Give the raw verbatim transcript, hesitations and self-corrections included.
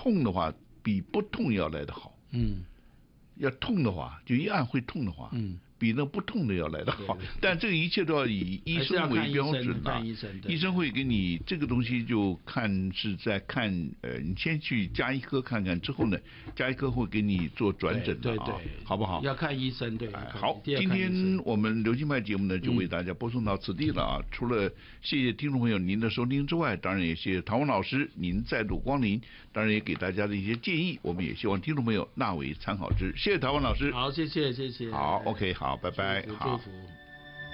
痛的话比不痛要来得好。 嗯， 要痛的话，就一按会痛的话，嗯。比那不痛的要来得好，但这个一切都要以医生为标准啊。 医生， 医生会给你这个东西，就看是在看呃，你先去家医科看看，之后呢，家医科会给你做转诊的啊，好不好？ 要看医生，对。 好，今天我们流行派节目呢，就为大家播送到此地了啊。除了谢谢听众朋友您的收听之外，当然也谢谢唐文老师您再度光临，当然也给大家的一些建议，我们也希望听众朋友纳为参考之。谢谢唐文老师。 好，谢谢谢谢。 好 ，OK， 好。拜拜， 好。